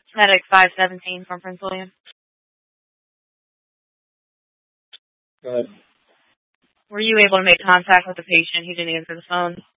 Medic 517 from Prince William. Go ahead. Were you able to make contact with the patient? He didn't answer the phone.